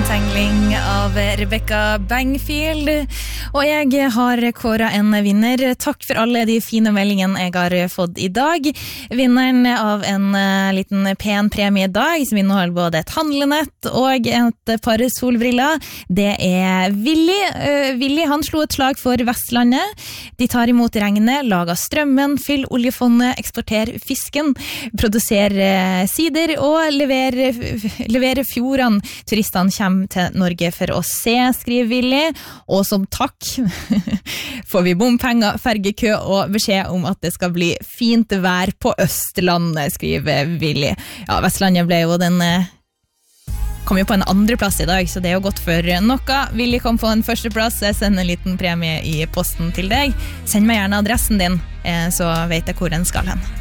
Tangling av Rebecca Bangfield. Og jeg har kåret en vinner. Takk for alle de fine meldingene jeg har fått i dag. Vinneren av en liten pen premie i dag, som inneholder både et handlenett og et par solbriller, det er Willy. Willy, han slo et slag for Vestlandet. De tar imot regnet, lager strømmen, fyll oljefondet, eksporter fisken, produserer sider og leverer fjordene turistene kommer til Norge for å se, skriver Willy. Og som takk får vi bompenger, fergekø og beskjed om at det skal bli fint vær på Østlandet, skriver Willy. Ja, Vestlandet ble jo kom jo på en andreplass i dag, så det er jo godt for noe. Willy kom på en førsteplass. Jeg sender en liten premie i posten til deg. Send meg gjerne adressen din, så vet jeg hvor den skal hen.